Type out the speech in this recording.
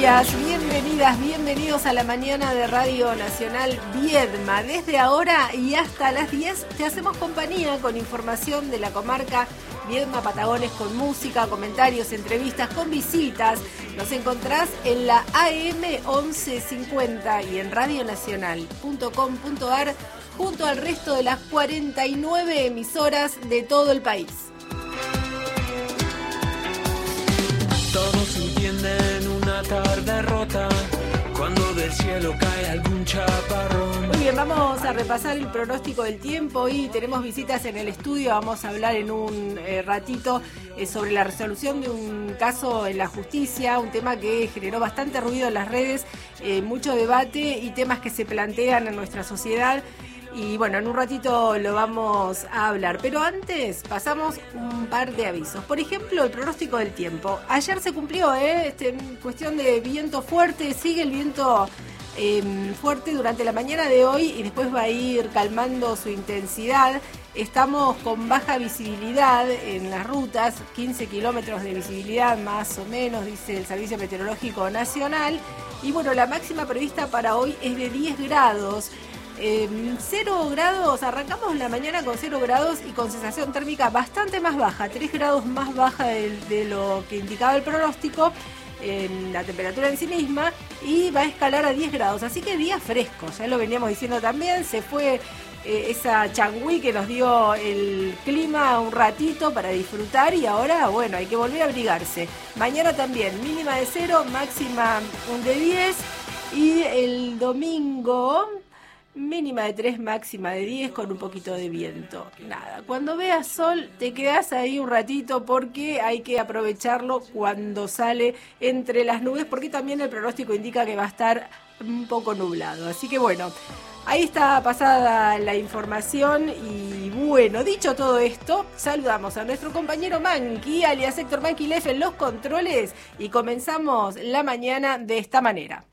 Bienvenidas, bienvenidos a la mañana de Radio Nacional Viedma. Desde ahora y hasta las 10 te hacemos compañía con información de la comarca Viedma Patagones, con música, comentarios, entrevistas, con visitas. Nos encontrás en la AM 1150 y en radionacional.com.ar junto al resto de las 49 emisoras de todo el país. Todos entienden una tarde rota cuando del cielo cae algún chaparrón. Muy bien, vamos a repasar el pronóstico del tiempo y tenemos visitas en el estudio. Vamos a hablar en un ratito sobre la resolución de un caso en la justicia, un tema que generó bastante ruido en las redes, mucho debate y temas que se plantean en nuestra sociedad. Y bueno, en un ratito lo vamos a hablar. Pero antes pasamos un par de avisos. Por ejemplo, el pronóstico del tiempo. Ayer se cumplió, en cuestión de viento fuerte. Sigue el viento fuerte durante la mañana de hoy y después va a ir calmando su intensidad. Estamos con baja visibilidad en las rutas, 15 kilómetros de visibilidad más o menos, dice el Servicio Meteorológico Nacional. Y bueno, la máxima prevista para hoy es de 10 grados. 0 grados, arrancamos la mañana con 0 grados y con sensación térmica bastante más baja, 3 grados más baja de lo que indicaba el pronóstico, la temperatura en sí misma, y va a escalar a 10 grados, así que día fresco, ya lo veníamos diciendo también. Se fue esa changüí que nos dio el clima un ratito para disfrutar y ahora, bueno, hay que volver a abrigarse. Mañana también, mínima de 0, máxima de 10 y el domingo mínima de 3, máxima de 10 con un poquito de viento. Nada, cuando veas sol te quedás ahí un ratito porque hay que aprovecharlo cuando sale entre las nubes, porque también el pronóstico indica que va a estar un poco nublado. Así que bueno, ahí está pasada la información y bueno, dicho todo esto, saludamos a nuestro compañero Manqui, alias Héctor Manqui Leff en los controles y comenzamos la mañana de esta manera.